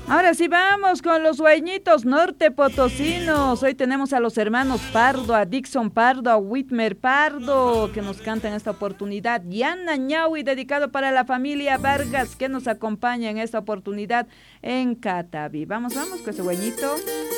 Ahora sí vamos con los sueñitos norte potosinos. Hoy tenemos a los hermanos Pardo, a Dixon Pardo, a Whitmer Pardo, que nos cantan esta oportunidad. Yana Ñaui, dedicado para la familia Vargas, que nos acompaña en esta oportunidad en Catavi. Vamos con ese sueñito.